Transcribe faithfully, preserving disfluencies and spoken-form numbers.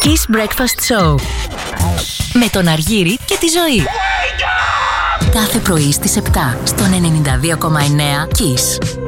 Kiss Breakfast Show με τον Αργύρη και τη Ζωή. Κάθε πρωί στις επτά στον ενενήντα δύο κόμμα εννέα Kiss.